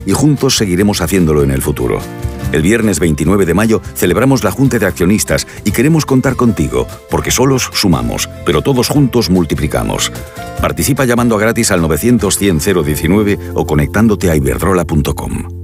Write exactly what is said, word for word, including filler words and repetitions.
y juntos seguiremos haciéndolo en el futuro. El viernes veintinueve de mayo celebramos la Junta de Accionistas y queremos contar contigo, porque solos sumamos, pero todos juntos multiplicamos. Participa llamando a gratis al novecientos cien cero diecinueve o conectándote a iberdrola punto com.